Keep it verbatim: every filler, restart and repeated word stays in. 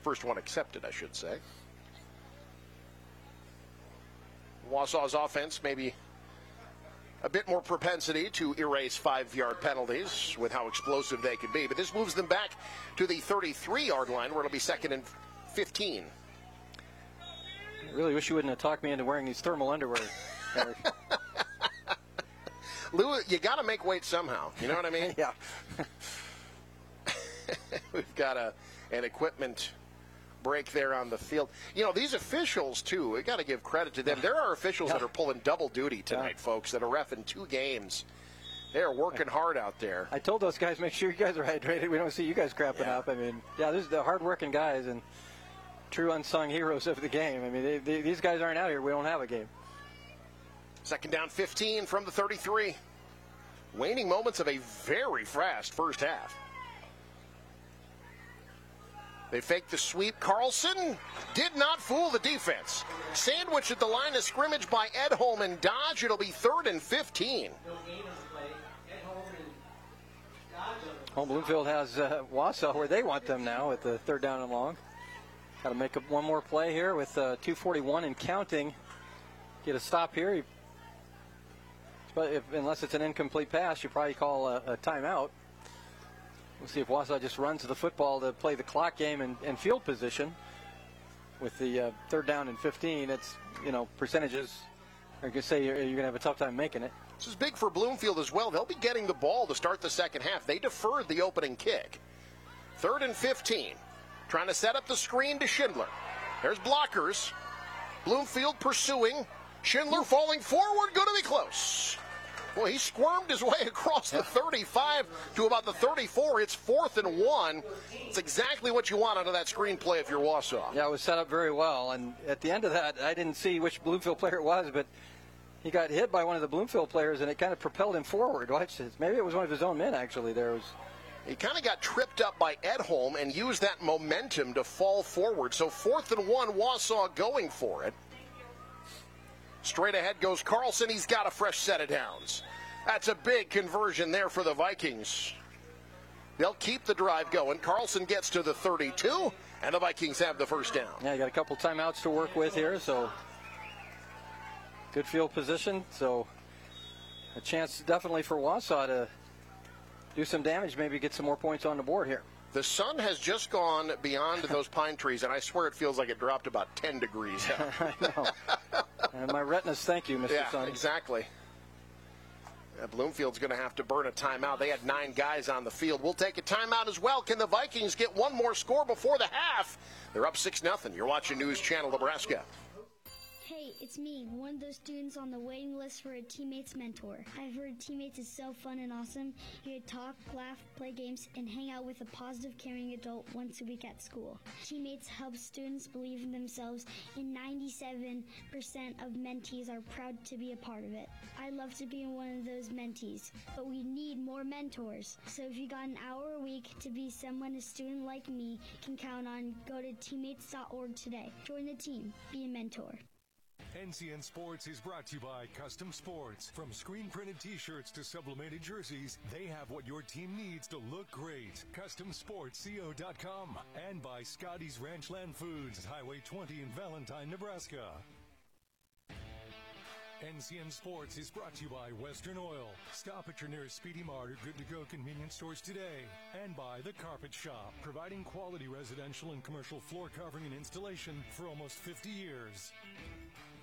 First one accepted, I should say. Wausau's offense maybe a bit more propensity to erase five-yard penalties with how explosive they can be. But this moves them back to the thirty-three-yard line where it'll be second and fifteen. I really wish you wouldn't have talked me into wearing these thermal underwear, Eric. Lou, you got to make weight somehow. You know what I mean? Yeah. We've got a an equipment break there on the field. You know, these officials, too, we got to give credit to them. There are officials yeah. that are pulling double duty tonight, yeah. folks, that are reffing two games. They are working hard out there. I told those guys, make sure you guys are hydrated. We don't see you guys crapping yeah. up. I mean, yeah, this is the hard-working guys and true unsung heroes of the game. I mean, they, they, these guys aren't out here. We don't have a game. Second down fifteen from the thirty-three. Waning moments of a very fast first half. They faked the sweep. Carlson did not fool the defense. Sandwiched at the line of scrimmage by Edholm and Dodge. It'll be third and fifteen. Home Bloomfield has uh, Wausau where they want them now at the third down and long. Got to make up one more play here with uh, two forty-one and counting. Get a stop here. But if, unless it's an incomplete pass, you probably call a, a timeout. We'll see if Wausau just runs the football to play the clock game and, and field position. With the uh, third down and fifteen, it's, you know, percentages are going to say you're, you're going to have a tough time making it. This is big for Bloomfield as well. They'll be getting the ball to start the second half. They deferred the opening kick. Third and fifteen. Trying to set up the screen to Schindler. There's blockers. Bloomfield pursuing. Schindler falling forward, going to be close. Well, he squirmed his way across the thirty-five to about the thirty-four. It's fourth and one. It's exactly what you want out of that screenplay if you're Wausau. Yeah, it was set up very well. And at the end of that, I didn't see which Bloomfield player it was, but he got hit by one of the Bloomfield players, and it kind of propelled him forward. Watch this. Maybe it was one of his own men, actually. There was. He kind of got tripped up by Edholm and used that momentum to fall forward. So fourth and one, Wausau going for it. Straight ahead goes Carlson. He's got a fresh set of downs. That's a big conversion there for the Vikings. They'll keep the drive going. Carlson gets to the thirty-two, and the Vikings have the first down. Yeah, you got a couple timeouts to work with here, so good field position. So a chance definitely for Wausau to do some damage, maybe get some more points on the board here. The sun has just gone beyond those pine trees, and I swear it feels like it dropped about ten degrees. I know. And my retinas thank you, Mister Yeah, Sun. exactly. Yeah, Bloomfield's going to have to burn a timeout. They had nine guys on the field. We'll take a timeout as well. Can the Vikings get one more score before the half? They're up six nothing. You're watching News Channel Nebraska. Hey, it's me, one of those students on the waiting list for a Teammates mentor. I've heard Teammates is so fun and awesome. You get to talk, laugh, play games, and hang out with a positive, caring adult once a week at school. Teammates helps students believe in themselves, and ninety-seven percent of mentees are proud to be a part of it. I'd love to be one of those mentees, but we need more mentors. So if you got an hour a week to be someone a student like me can count on, go to teammates dot org today. Join the team. Be a mentor. N C N Sports is brought to you by Custom Sports. From screen-printed t-shirts to sublimated jerseys, they have what your team needs to look great. custom sports co dot com. And by Scotty's Ranchland Foods, Highway twenty in Valentine, Nebraska. N C N Sports is brought to you by Western Oil. Stop at your nearest Speedy Mart or good-to-go convenience stores today. And by The Carpet Shop, providing quality residential and commercial floor covering and installation for almost fifty years.